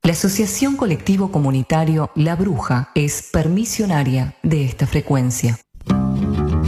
La Asociación Colectivo Comunitario La Bruja es permisionaria de esta frecuencia.